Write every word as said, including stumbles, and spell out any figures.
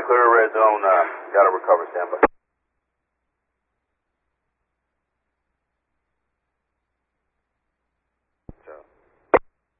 nine, clear red zone. Uh, got to recover, stand by.